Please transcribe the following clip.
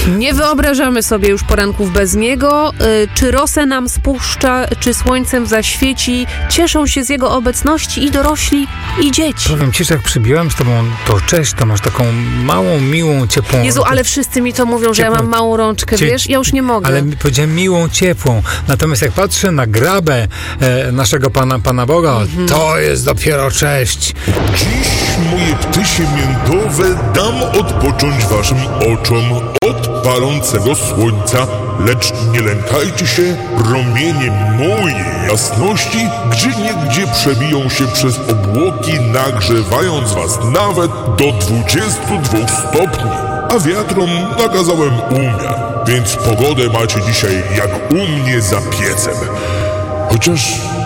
Nie wyobrażamy sobie już poranków bez niego. Czy rosę nam spuszcza, czy słońcem zaświeci. Cieszą się z jego obecności i dorośli, i dzieci. Powiem ci, że jak przybiłem z tobą to cześć, to masz taką małą, miłą, ciepłą... Jezu, ale wszyscy mi to mówią, że ja mam małą rączkę, wiesz? Ja już nie mogę. Ale powiedziałem miłą, ciepłą. Natomiast jak patrzę na grabę naszego Pana Boga, to jest dopiero cześć. Dziś, moje ptysie miętowe, dam odpocząć waszym oczom od palącego słońca, lecz nie lękajcie się, promienie mojej jasności gdzieniegdzie przebiją się przez obłoki, nagrzewając was nawet do 22 stopni. A wiatrom nakazałem umiar, więc pogodę macie dzisiaj jak u mnie za piecem. Chociaż